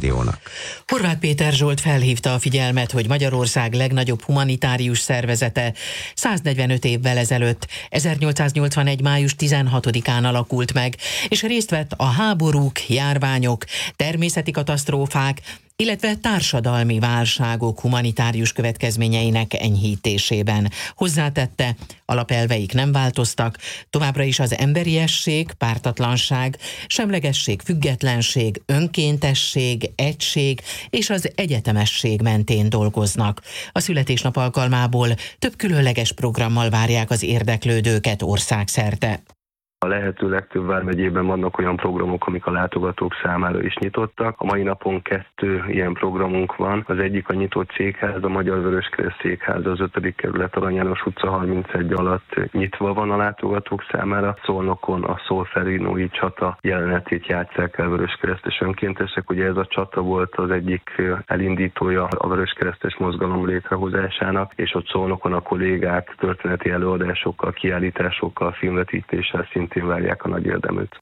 Rádiónak. Horváth Péter Zsolt felhívta a figyelmet, hogy Magyarország legnagyobb humanitárius szervezete 145 évvel ezelőtt, 1881. május 16-án alakult meg, és részt vett a háborúk, járványok, természeti katasztrófák, illetve társadalmi válságok humanitárius következményeinek enyhítésében. Hozzátette, alapelveik nem változtak, továbbra is az emberiesség, pártatlanság, semlegesség, függetlenség, önkéntesség, egység és az egyetemesség mentén dolgoznak. A születésnap alkalmából több különleges programmal várják az érdeklődőket országszerte. A lehető legtöbb vármegyében vannak olyan programok, amik a látogatók számára is nyitottak. A mai napon 2 ilyen programunk van. Az egyik a nyitott székház, a Magyar Vöröskereszt székháza az 5. kerület Arany János utca 31 alatt nyitva van a látogatók számára. Szolnokon a szolferinói csata jelenetét játsszák el vöröskeresztes önkéntesek. Ugye ez a csata volt az egyik elindítója a vöröskeresztes mozgalom létrehozásának, és ott Szolnokon a kollégák történeti előadásokkal, kiállításokkal, filmvetítéssel szintén várják a nagy érdeműt.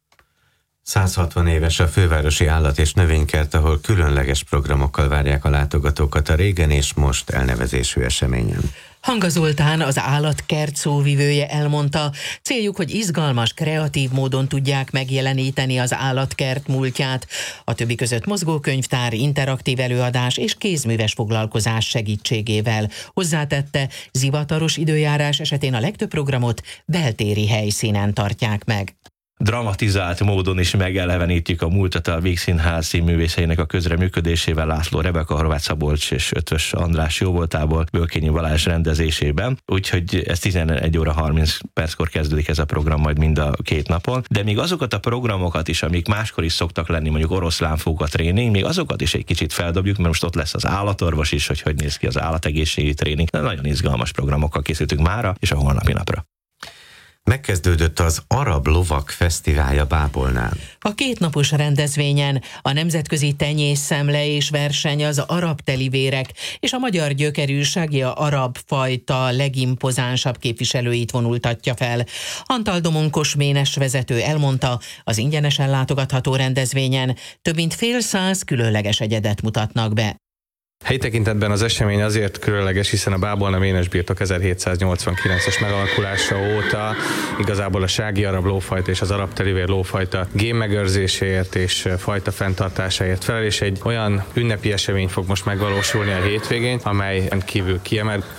160 éves a fővárosi állat- és növénykert, ahol különleges programokkal várják a látogatókat a régen és most elnevezésű eseményen. Hanga Zoltán, az állatkert szóvivője elmondta, céljuk, hogy izgalmas, kreatív módon tudják megjeleníteni az állatkert múltját, a többi között mozgókönyvtár, interaktív előadás és kézműves foglalkozás segítségével. Hozzátette, zivataros időjárás esetén a legtöbb programot beltéri helyszínen tartják meg. Dramatizált módon is megelevenítjük a múltat a Vígszínház színművészeinek a közreműködésével, László Rebeka, Horváth Szabolcs és Ötvös András jóvoltából, Bölkényi Balázs rendezésében. Úgyhogy ez 11 óra 30 perckor kezdődik ez a program majd mind a 2 napon. De még azokat a programokat is, amik máskor is szoktak lenni, mondjuk oroszlánfóka tréning, még azokat is egy kicsit feldobjuk, mert most ott lesz az állatorvos is, hogy néz ki az állategészségügyi tréning. De nagyon izgalmas programokkal készültünk mára és a holnapi napra. Megkezdődött az Arab Lovak Fesztiválja Bábolnál. A 2 napos rendezvényen a nemzetközi tenyészszemle és verseny az arab telivérek és a magyar gyökerű Sagia arab fajta legimpozánsabb képviselőit vonultatja fel. Antal Domonkos ménes vezető elmondta, az ingyenesen látogatható rendezvényen több mint fél száz különleges egyedet mutatnak be. Helyi tekintetben az esemény azért különleges, hiszen a Bábolna ménesbirtok 1789-es megalakulása óta igazából a sági arab lófajta és az arab telivér lófajta génmegőrzéséért és fajta fenntartásáért felel, és egy olyan ünnepi esemény fog most megvalósulni a hétvégén, amely rendkívül kiemelt.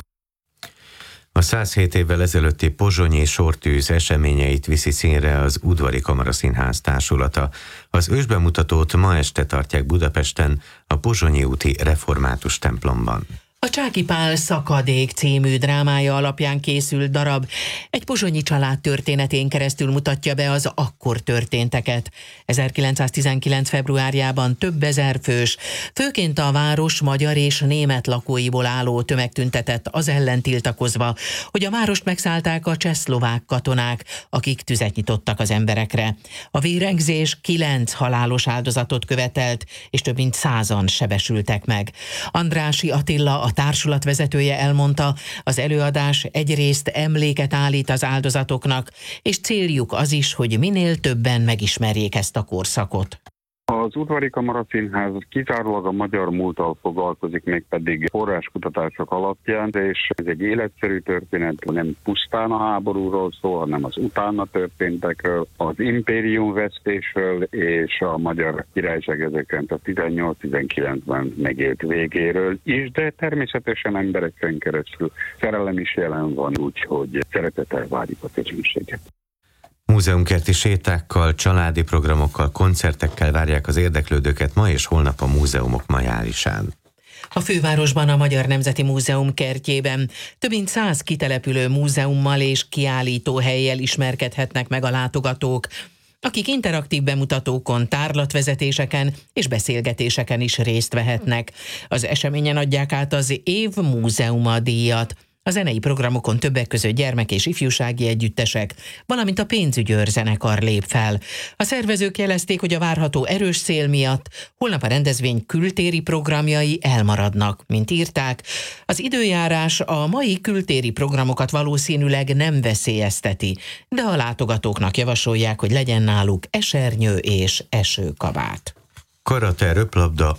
A 107 évvel ezelőtti pozsonyi sortűz eseményeit viszi színre az Udvari Kamaraszínház társulata. Az ősbemutatót ma este tartják Budapesten, a Pozsonyi úti református templomban. A Csáky Pál Szakadék című drámája alapján készült darab egy pozsonyi család történetén keresztül mutatja be az akkor történteket. 1919. februárjában több ezer fős, főként a város magyar és német lakóiból álló tömeg tüntetett az ellen tiltakozva, hogy a várost megszállták a csehszlovák katonák, akik tüzet nyitottak az emberekre. A vérengzés 9 halálos áldozatot követelt, és több mint 100-an sebesültek meg. Andrássy Attila, a társulat vezetője elmondta, az előadás egyrészt emléket állít az áldozatoknak, és céljuk az is, hogy minél többen megismerjék ezt a korszakot. Az Udvari Kamaraszínház kizárólag a magyar múlttal foglalkozik, mégpedig forráskutatások alapján, és ez egy életszerű történet, nem pusztán a háborúról szól, hanem az utána történtekről, az impérium vesztésről és a magyar királyság 1918-19-ben megélt végéről is, de természetesen embereken keresztül szerelem is jelen van, úgyhogy szeretettel várjuk a közönséget. Múzeumkerti sétákkal, családi programokkal, koncertekkel várják az érdeklődőket ma és holnap a múzeumok majálisán. A fővárosban a Magyar Nemzeti Múzeum kertjében több mint 100 kitelepülő múzeummal és kiállítóhellyel ismerkedhetnek meg a látogatók, akik interaktív bemutatókon, tárlatvezetéseken és beszélgetéseken is részt vehetnek. Az eseményen adják át az év múzeuma díjat. A zenei programokon többek között gyermek- és ifjúsági együttesek, valamint a pénzügyőr zenekar lép fel. A szervezők jelezték, hogy a várható erős szél miatt holnap a rendezvény kültéri programjai elmaradnak, mint írták. Az időjárás a mai kültéri programokat valószínűleg nem veszélyezteti, de a látogatóknak javasolják, hogy legyen náluk esernyő és esőkabát. Karate, röplabda,